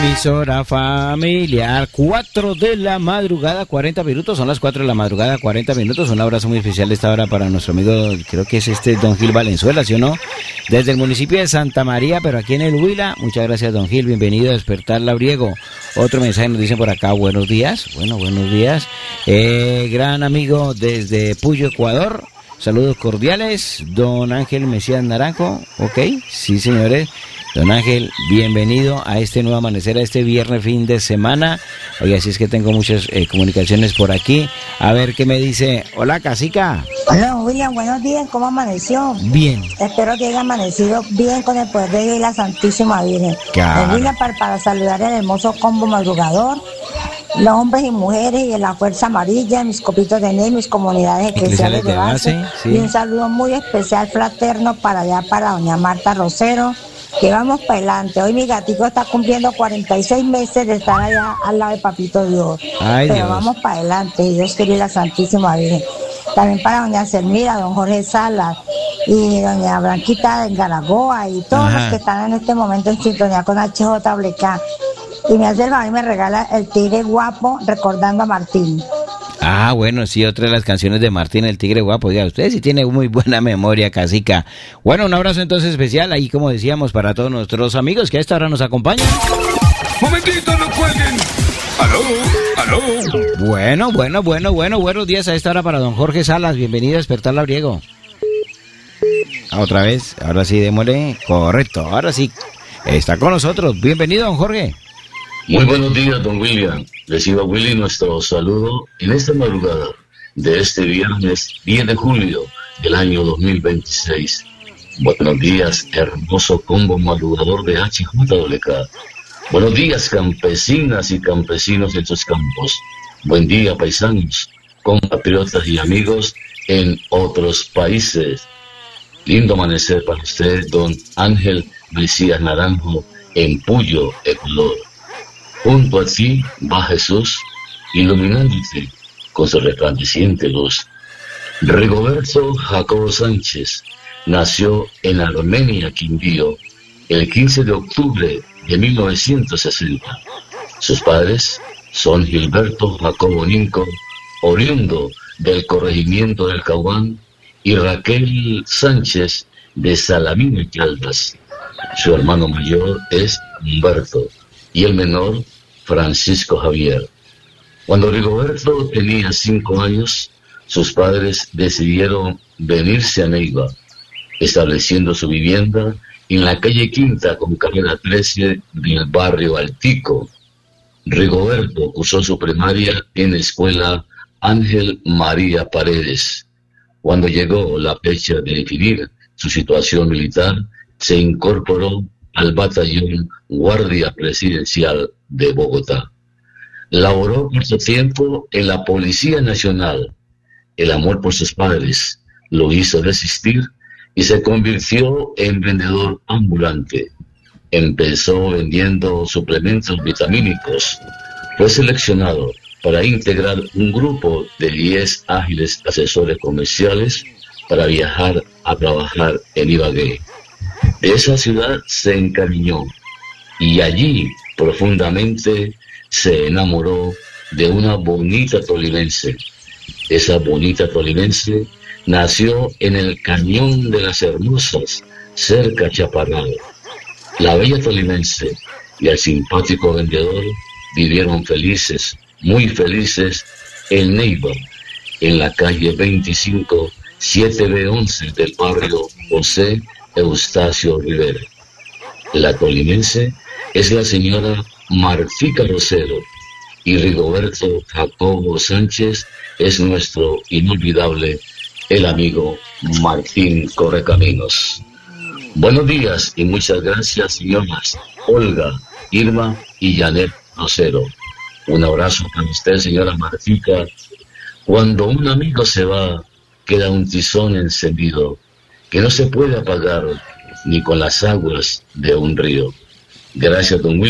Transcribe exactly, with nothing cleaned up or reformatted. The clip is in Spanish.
emisora familiar. Cuatro de la madrugada, cuarenta minutos. Son las cuatro de la madrugada, cuarenta minutos. Un abrazo muy especial de esta hora para nuestro amigo, creo que es este Don Gil Valenzuela, ¿sí o no? Desde el municipio de Santa María, pero aquí en el Huila. Muchas gracias, Don Gil. Bienvenido a Despertar Labriego. Otro mensaje nos dicen por acá, buenos días. Bueno, buenos días. Eh, gran amigo desde Puyo, Ecuador. Saludos cordiales. Don Ángel Mesías Naranjo. Ok, sí, señores. Don Ángel, bienvenido a este nuevo amanecer, a este viernes fin de semana. Oye, así es que tengo muchas eh, comunicaciones por aquí. A ver qué me dice. Hola, Casica. Hola, William, buenos días. ¿Cómo amaneció? Bien. Espero que haya amanecido bien con el poder de Dios y la Santísima Virgen. Claro. William, para, para saludar al hermoso combo madrugador, los hombres y mujeres y de la Fuerza Amarilla, mis copitos de Ney, mis comunidades eclesiales de base. base sí. Y un saludo muy especial, fraterno, para allá, para doña Marta Rosero. Que vamos para adelante. Hoy mi gatico está cumpliendo cuarenta y seis meses de estar allá al lado de Papito Dios. Ay, Pero Dios. vamos para adelante. Y Dios quiere la Santísima Virgen. También para doña Selmira, don Jorge Salas y doña Blanquita de Garagoa y todos Ajá. los que están en este momento en sintonía con H J W K. Y me hace el favor y me regala el Tigre Guapo recordando a Martín. Ah, bueno, sí, otra de las canciones de Martín, el Tigre Guapo. Oiga, usted sí tiene muy buena memoria, Casica. Bueno, un abrazo entonces especial ahí, como decíamos, para todos nuestros amigos que a esta hora nos acompañan. ¡Momentito, no cuelguen! ¡Aló! ¡Aló! Bueno, bueno, bueno, bueno, buenos días a esta hora para don Jorge Salas. Bienvenido a Despertar Labriego. Otra vez, ahora sí, démosle. Correcto, ahora sí, está con nosotros. Bienvenido, don Jorge. Muy buenos días, don William. Reciba, Willy, nuestro saludo en esta madrugada de este viernes diez de julio del año dos mil veintiséis. Buenos días, hermoso combo madrugador de H J W K. Buenos días, campesinas y campesinos en sus campos. Buen día, paisanos, compatriotas y amigos en otros países. Lindo amanecer para usted, don Ángel Mesías Naranjo, en Puyo, Ecuador. Junto a ti va Jesús, iluminándote con su resplandeciente luz. Rigoberto Jacobo Sánchez nació en Armenia, Quindío, el quince de octubre de mil novecientos sesenta. Sus padres son Gilberto Jacobo Ninco, oriundo del corregimiento del Caguán, y Raquel Sánchez de Salamina, Caldas. Su hermano mayor es Humberto y el menor, Francisco Javier. Cuando Rigoberto tenía cinco años, sus padres decidieron venirse a Neiva, estableciendo su vivienda en la calle Quinta con carrera trece del barrio Altico. Rigoberto cursó su primaria en la escuela Ángel María Paredes. Cuando llegó la fecha de definir su situación militar, se incorporó al batallón Guardia Presidencial de Bogotá. Laboró mucho tiempo en la Policía Nacional. El amor por sus padres lo hizo resistir y se convirtió en vendedor ambulante. Empezó vendiendo suplementos vitamínicos. Fue seleccionado para integrar un grupo de diez ágiles asesores comerciales para viajar a trabajar en Ibagué. De esa ciudad se encariñó y allí profundamente se enamoró de una bonita tolimense. Esa bonita tolimense nació en el Cañón de las Hermosas, cerca de Chaparral. La bella tolimense y el simpático vendedor vivieron felices, muy felices, en Neiva, en la calle veinticinco, siete B once del barrio José Eustacio Rivera. La tolimense es la señora Martica Rosero y Rigoberto Jacobo Sánchez es nuestro inolvidable, el amigo Martín Correcaminos. Buenos días y muchas gracias, señoras Olga, Irma y Janet Rosero. Un abrazo para usted, señora Martica. Cuando un amigo se va, queda un tizón encendido que no se puede apagar ni con las aguas de un río. Gracias, don William.